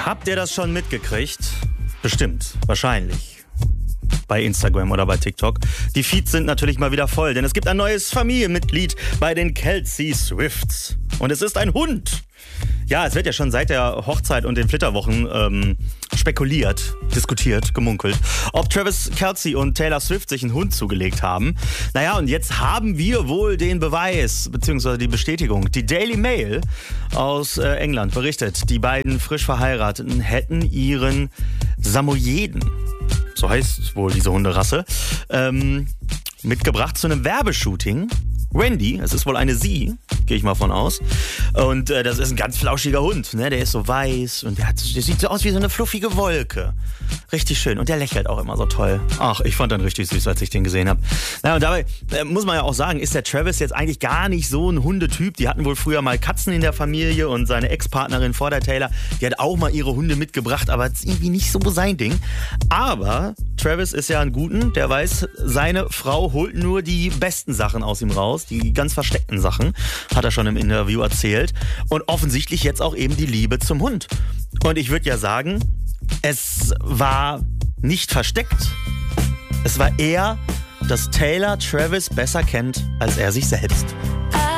Habt ihr das schon mitgekriegt? Bestimmt, wahrscheinlich. Bei Instagram oder bei TikTok. Die Feeds sind natürlich mal wieder voll, denn es gibt ein neues Familienmitglied bei den Kelce Swifts. Und es ist ein Hund. Ja, es wird ja schon seit der Hochzeit und den Flitterwochen spekuliert, diskutiert, gemunkelt, ob Travis Kelce und Taylor Swift sich einen Hund zugelegt haben. Naja, und jetzt haben wir wohl den Beweis, beziehungsweise die Bestätigung. Die Daily Mail aus England berichtet, die beiden frisch Verheirateten hätten ihren Samoyeden, so heißt wohl diese Hunderasse, mitgebracht zu einem Werbeshooting. Wendy, es ist wohl eine Sie, gehe ich mal von aus. Und das ist ein ganz flauschiger Hund, ne? Der ist so weiß und der sieht so aus wie so eine fluffige Wolke. Richtig schön. Und der lächelt auch immer so toll. Ach, ich fand den richtig süß, als ich den gesehen habe. Naja, und dabei muss man ja auch sagen, ist der Travis jetzt eigentlich gar nicht so ein Hundetyp. Die hatten wohl früher mal Katzen in der Familie und seine Ex-Partnerin vor der Taylor, die hat auch mal ihre Hunde mitgebracht, aber das ist irgendwie nicht so sein Ding. Aber Travis ist ja ein Guten, der weiß, seine Frau holt nur die besten Sachen aus ihm raus. Die ganz versteckten Sachen, hat er schon im Interview erzählt. Und offensichtlich jetzt auch eben die Liebe zum Hund. Und ich würde ja sagen, es war nicht versteckt. Es war eher, dass Taylor Travis besser kennt als er sich selbst.